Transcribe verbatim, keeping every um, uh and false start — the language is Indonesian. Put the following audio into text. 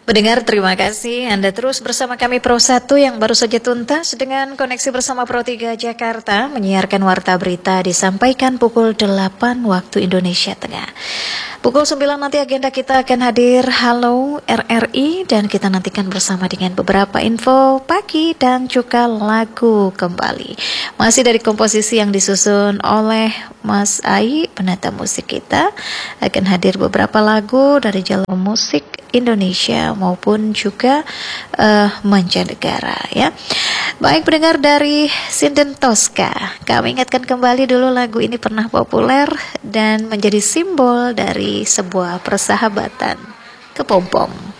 Pendengar, terima kasih Anda terus bersama kami Pro satu yang baru saja tuntas dengan koneksi bersama Pro tiga Jakarta menyiarkan warta berita disampaikan pukul delapan waktu Indonesia Tengah. Pukul sembilan nanti agenda kita akan hadir Halo R R I dan kita nantikan bersama dengan beberapa info pagi dan juga lagu kembali. Masih dari komposisi yang disusun oleh Mas Ai, penata musik kita, akan hadir beberapa lagu dari jalur musik Indonesia maupun juga uh, mancanegara ya. Baik pendengar dari Sinden Tosca, kami ingatkan kembali dulu lagu ini pernah populer dan menjadi simbol dari sebuah persahabatan kepompong.